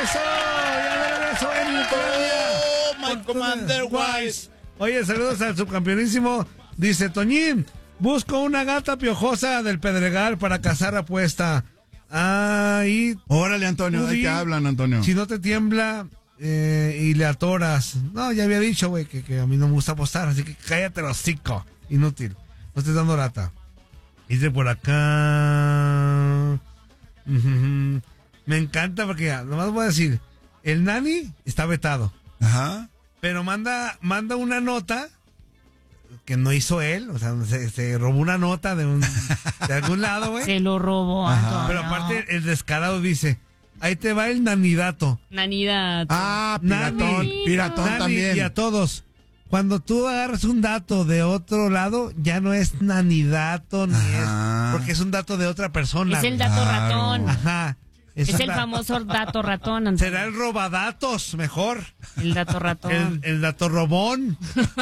¡Eso! ¡Ya de regreso en Ucrania! ¡Oh, my Commander Wise! Oye, saludos al subcampeonísimo. Dice, Toñín, busco una gata piojosa del Pedregal para cazar apuesta. Ahí. Órale, Antonio, ¿de qué hablan, Antonio? Si no te tiembla y le atoras. No, ya había dicho, güey, que a mí no me gusta apostar, así que cállate el hocico. Inútil. No estés dando lata. Dice por acá. Me encanta porque ya, nomás voy a decir, el Nani está vetado. Ajá. Pero manda una nota que no hizo él, o sea, se robó una nota de algún lado, güey. Se lo robó, Antonio. Pero aparte el descarado dice, ahí te va el nanidato. Nanidato. Ah, piratón, piratón Nani, también. Y a todos, cuando tú agarras un dato de otro lado, ya no es nanidato, ni es, porque es un dato de otra persona. Es el dato ratón. Ajá. Es el famoso dato ratón, Antonio. Será el robadatos, mejor. El dato ratón. El dato robón.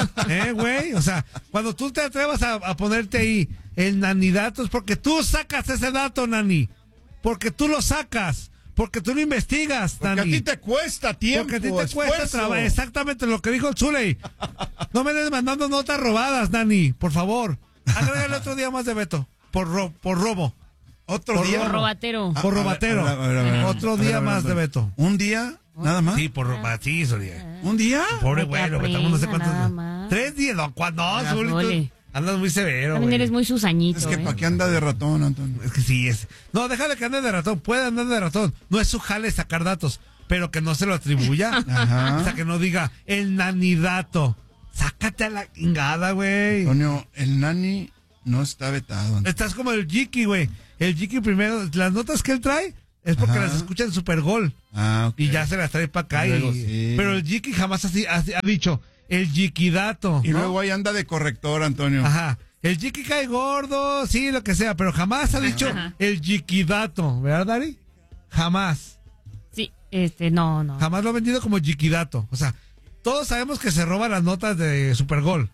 Güey? O sea, cuando tú te atrevas a ponerte ahí el nanidato es porque tú sacas ese dato, Nani. Porque tú lo sacas. Porque tú lo investigas, Nani. Porque a ti te cuesta tiempo. Porque a ti te cuesta trabajar. Exactamente lo que dijo el Zuley. No me des mandando notas robadas, Nani. Por favor. Agrégale otro día más de veto. Por robo. Otro día. Por robatero. Por robatero. Otro día más de veto. ¿Un día? ¿Nada más? Sí, por sí, Zuley. ¿Un día? Pobre güey, lo vetamos no sé cuántos. 3 días, no, Zuley. Andas muy severo. También eres muy susañito. Es que ¿para qué anda de ratón, Antonio? Es que sí es. No, déjale que ande de ratón. Puede andar de ratón. No es su jale sacar datos, pero que no se lo atribuya. Ajá. O sea, que no diga el nanidato. Sácate a la chingada, güey. Antonio, el Nani no está vetado, Antonio. Estás como el Jiki, güey. El Jiki primero, las notas que él trae es porque las escucha en Supergol. Okay. Y ya se las trae para acá. Luego, sí. Pero el Jiki jamás ha dicho el Jikidato. Y ¿no? luego ahí anda de corrector, Antonio. Ajá. El Jiki cae gordo, sí, lo que sea, pero jamás ha dicho el Jikidato, ¿verdad, Dari? Jamás. Sí, no. Jamás lo ha vendido como Jikidato. O sea, todos sabemos que se roba las notas de Supergol.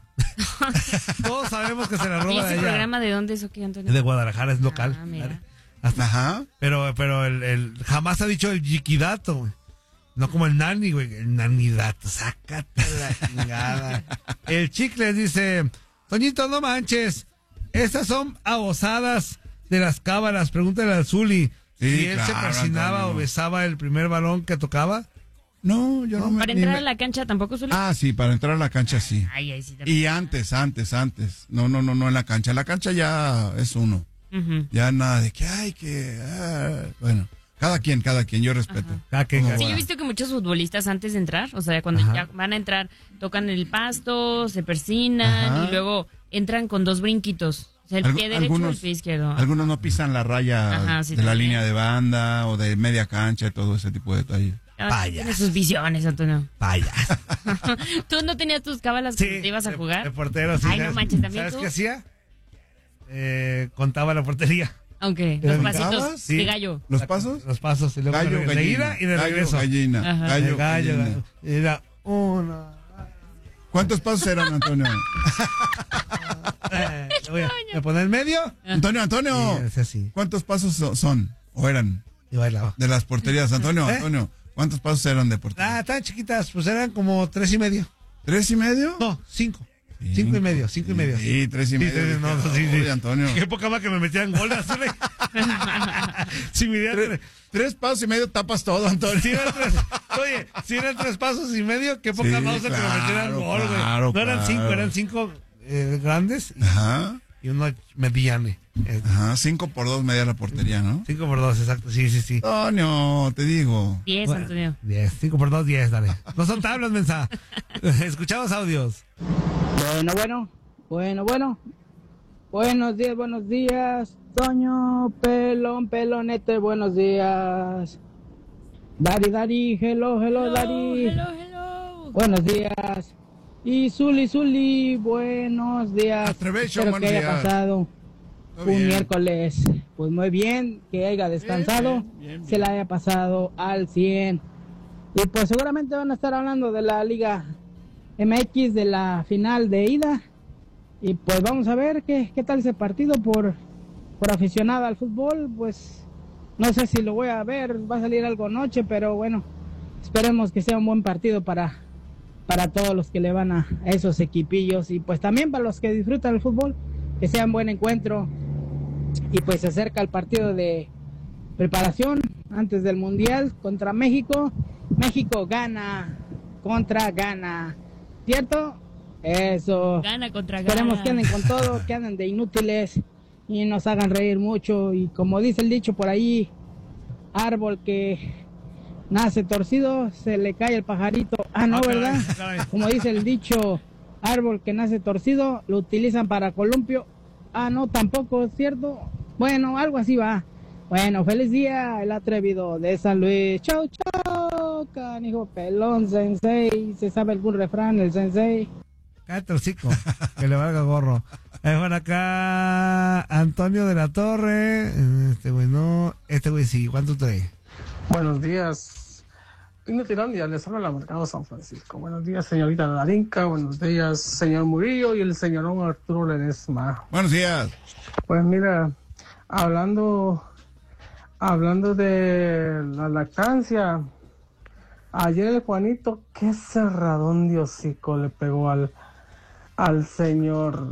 Todos sabemos que se las roba ¿Y de ese allá. programa de dónde es o qué, Antonio? Es de Guadalajara, es local. Mira. Ajá. Pero el jamás ha dicho el Jikidato, güey. No como el Nani, güey. El Nanidato. Sácate la chingada. El Chicle dice, Toñito, no manches. Estas son abusadas de las cábalas. Pregúntale al Zuli. Sí, si él se persinaba Antonio. o besaba el primer balón que tocaba. No, yo no me... Para entrar a la cancha tampoco suele... Ah, sí, para entrar a la cancha sí. Ay, sí también. Y antes. No, en la cancha. La cancha ya es uno. Uh-huh. Ya nada de que, bueno, cada quien, yo respeto. Sí, yo he visto que muchos futbolistas antes de entrar, o sea, cuando ya van a entrar, tocan el pasto, se persinan y luego entran con 2 brinquitos. O sea, el pie derecho y el pie izquierdo. Algunos no pisan la raya de la línea de banda o de media cancha y todo ese tipo de detalles. Tiene sus visiones, Antonio. Payas. ¿Tú no tenías tus cábalas cuando te ibas a jugar? De portero, sí. Ay, no manches, ¿también ¿Sabes tú? qué hacía? Contaba la portería. Aunque los pasitos Sí. de gallo. ¿Los pasos? Los pasos. Y luego Gallo, de gallina. ida y de regreso. Gallina. Gallo, gallina. Era uno. ¿Cuántos pasos eran, Antonio? Voy a poner en medio. Antonio. Sí, es así. ¿Cuántos pasos son? ¿O eran? Y bailaba. De las porterías, Antonio. ¿Cuántos pasos eran de portería? Tan chiquitas, pues eran como 3.5. ¿3.5? No, 5. 5.5. 5.5. Sí, 3.5. Sí. Antonio. Qué poca más que me metían gol, así. Si me dieran 3 pasos y medio tapas todo, Antonio. Oye, si eran 3 pasos y medio, qué poca más que me metieran gol, güey. No eran 5, eran 5 grandes y uno mediano. 5 por 2 media la portería, ¿no? 5 por 2, exacto. Sí. Antonio, te digo. 10, Antonio. 10, 5 por 2, 10, dale. No son tablas, mensa. Escuchamos audios. Bueno. Buenos días. Toño, pelonete, buenos días. Dari, hello, Dari. Hello. Buenos días. Y Zuli, buenos días. Espero que haya pasado un miércoles, pues muy bien, que haya descansado, bien. Se la haya pasado al 100. Y pues seguramente van a estar hablando de la Liga MX, de la final de ida. Y pues vamos a ver qué tal ese partido por aficionado al fútbol. Pues No sé si lo voy a ver, va a salir algo noche, pero bueno, esperemos que sea un buen partido para todos los que le van a esos equipillos y pues también para los que disfrutan el fútbol, que sea un buen encuentro. Y pues se acerca el partido de preparación antes del Mundial contra México. México gana contra Ghana, ¿cierto? Eso. Gana contra Ghana. Esperemos que anden con todo, que anden de inútiles y nos hagan reír mucho. Y como dice el dicho por ahí, árbol que nace torcido, se le cae el pajarito. Ah, no, ¿verdad? Como dice el dicho, árbol que nace torcido, lo utilizan para columpio. Ah, no, tampoco, ¿cierto? Bueno, algo así va. Bueno, feliz día, el atrevido de San Luis. Chau, chau, canijo pelón, sensei. ¿Se sabe algún refrán, el sensei? Cállate el hocico, que le valga gorro. Bueno, acá Antonio de la Torre. Este güey no, este güey sí. ¿Cuánto trae? Buenos días. Inutilandia, les habla la Mercado San Francisco. Buenos días, señorita Darinka. Buenos días, señor Murillo y el señor Arturo Ledesma. Buenos días. Pues mira, hablando de la lactancia, ayer el Juanito, qué cerradón de hocico le pegó al señor,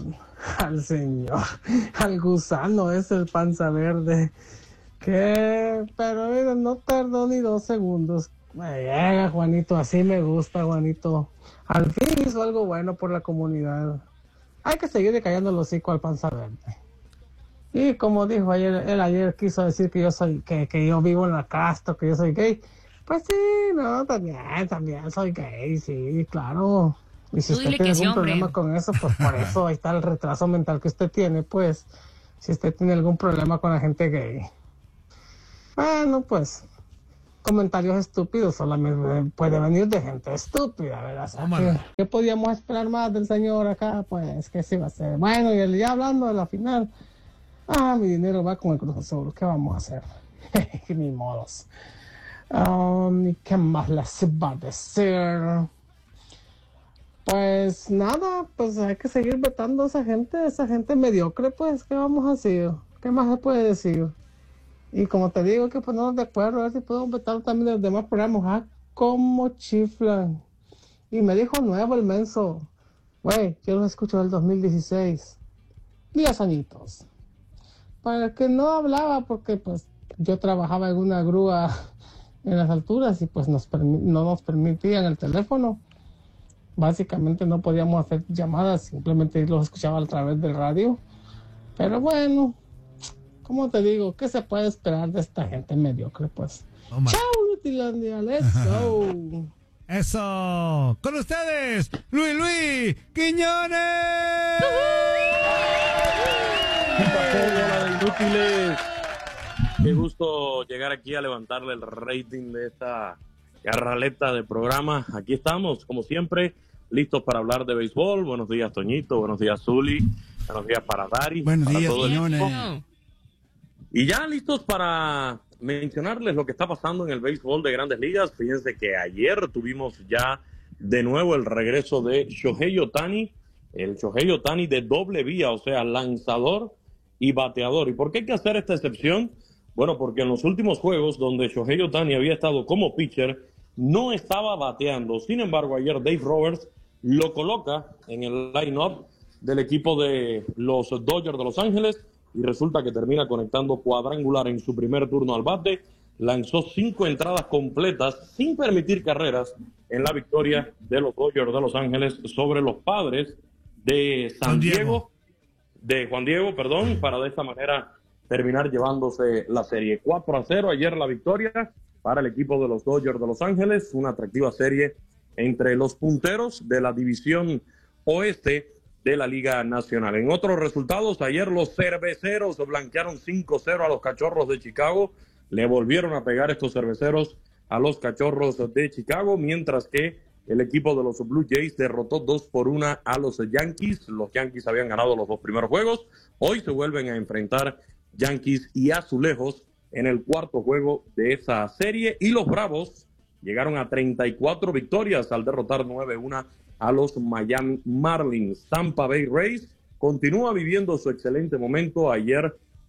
al gusano ese, el panza verde, pero mira, no tardó ni 2 segundos. Me llega Juanito, así me gusta Juanito. Al fin hizo algo bueno por la comunidad. Hay que seguir callando el hocico al panza verde. Y como dijo ayer, él ayer quiso decir que yo soy, que yo vivo en la casta, que yo soy gay. Pues sí, no, también soy gay, sí, claro. Y si usted tiene algún problema con eso, pues por eso ahí está el retraso mental que usted tiene, pues, si usted tiene algún problema con la gente gay. Bueno, pues, comentarios estúpidos solamente puede venir de gente estúpida, ¿verdad? O sea, ¿qué podíamos esperar más del señor acá? Pues, ¿qué se iba a hacer? Bueno, y ya hablando de la final, mi dinero va con el Cruz Azul, ¿qué vamos a hacer? Ni modos. ¿Y qué más les va a decir? Pues nada, pues hay que seguir vetando a esa gente mediocre, pues, ¿qué vamos a hacer? ¿Qué más se puede decir? Y como te digo, que ponernos de acuerdo, a ver si podemos vetar también de los demás programas, cómo chiflan. Y me dijo nuevo el menso, güey, yo los escucho del 2016, 10 añitos. Para el que no hablaba, porque pues yo trabajaba en una grúa en las alturas y pues no nos permitían el teléfono. Básicamente no podíamos hacer llamadas, simplemente los escuchaba a través del radio. Pero bueno, como te digo, ¿qué se puede esperar de esta gente mediocre? Pues, chao, Nutilandia, let's go. Eso, con ustedes, Luis Quiñones. ¿Qué pasó, bola de inútiles? Qué gusto llegar aquí a levantarle el rating de esta garraleta de programa. Aquí estamos, como siempre, listos para hablar de béisbol. Buenos días, Toñito. Buenos días, Zuli. Buenos días para Dari. Buenos para días, todo señores. Y ya listos para mencionarles lo que está pasando en el béisbol de Grandes Ligas. Fíjense que ayer tuvimos ya de nuevo el regreso de Shohei Ohtani, el Shohei Ohtani de doble vía, o sea, lanzador y bateador. ¿Y por qué hay que hacer esta excepción? Bueno, porque en los últimos juegos donde Shohei Ohtani había estado como pitcher, no estaba bateando. Sin embargo, ayer Dave Roberts lo coloca en el line-up del equipo de los Dodgers de Los Ángeles y resulta que termina conectando cuadrangular en su primer turno al bate. Lanzó 5 entradas completas sin permitir carreras en la victoria de los Dodgers de Los Ángeles sobre los Padres de San Diego, de Juan Diego, perdón, para de esta manera terminar llevándose la serie 4-0. Ayer la victoria para el equipo de los Dodgers de Los Ángeles, una atractiva serie entre los punteros de la división oeste de la Liga Nacional. En otros resultados, ayer los cerveceros blanquearon 5-0 a los Cachorros de Chicago. Le volvieron a pegar estos cerveceros a los Cachorros de Chicago, mientras que el equipo de los Blue Jays derrotó 2-1 a los Yankees. Los Yankees habían ganado los 2 primeros juegos. Hoy se vuelven a enfrentar Yankees y Azulejos en el cuarto juego de esa serie. Y los Bravos llegaron a 34 victorias al derrotar 9-1 a los Miami Marlins. Tampa Bay Rays continúa viviendo su excelente momento. Ayer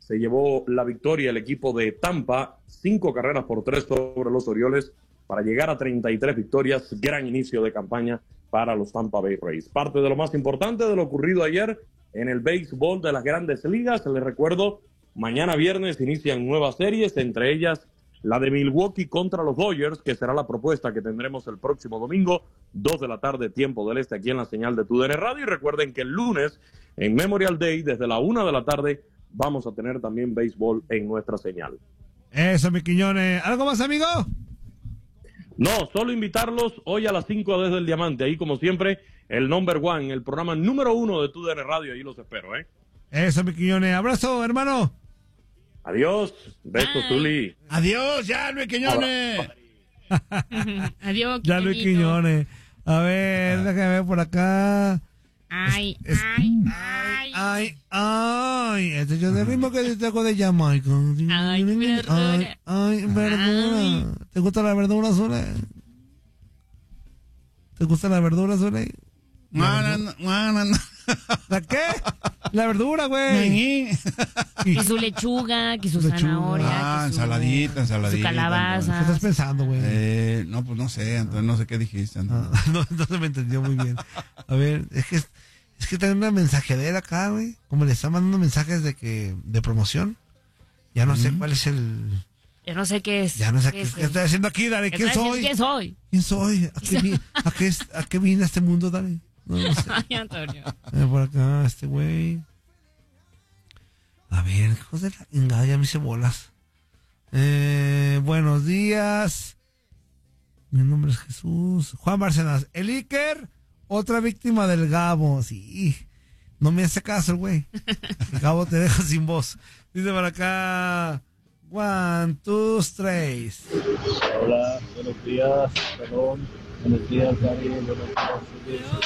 se llevó la victoria el equipo de Tampa, 5-3 sobre los Orioles, para llegar a 33 victorias. Gran inicio de campaña para los Tampa Bay Rays. Parte de lo más importante de lo ocurrido ayer en el béisbol de las Grandes Ligas. Les recuerdo, mañana viernes inician nuevas series, entre ellas la de Milwaukee contra los Dodgers, que será la propuesta que tendremos el próximo domingo, 2 de la tarde, tiempo del este, aquí en la señal de TUDN Radio. Y recuerden que el lunes, en Memorial Day, desde la 1 de la tarde, vamos a tener también béisbol en nuestra señal. Eso, mi Quiñones. ¿Algo más, amigo? No, solo invitarlos hoy a las 5 desde el Diamante. Ahí, como siempre, el number one, el programa número 1 de TUDN Radio. Ahí los espero, ¿eh? Eso, mi Quiñones. Abrazo, hermano. Adiós. Besos, Zuli. Adiós, ya, Luis Quiñones. Adiós, ya, Luis Quiñones. A ver, déjame ver por acá. Ay. Este yo de ritmo que te hago de Jamaica. Ay, verdura. Ay, verdura. ¿Te gusta la verdura, Zule? ¿Te gusta la verdura, Zule? No. ¿La qué? La verdura, güey. Y su lechuga, que su zanahoria. Ensaladita. Su calabaza. ¿Qué estás pensando, güey? No, pues no sé, Antonio, no sé qué dijiste, Antonio. No se me entendió muy bien. A ver, es que tengo una mensajera acá, güey. Como le están mandando mensajes de promoción. Ya no sé cuál es el... Ya no sé qué es. Ya no sé qué estoy haciendo aquí, Dale. ¿Quién soy? ¿Quién soy? ¿A qué vine a este mundo, Dale? No sé. Ay, Antonio. Por acá, este güey. A ver, hijos de la ingada, ya me hice bolas. Buenos días. Mi nombre es Jesús. Juan Bárcenas. El Iker, otra víctima del Gabo. Sí. No me hace caso el güey. El Gabo te deja sin voz. Dice por acá. 1, 2, 3. Hola, buenos días. Perdón. Buenos días, Gary. Buenos días.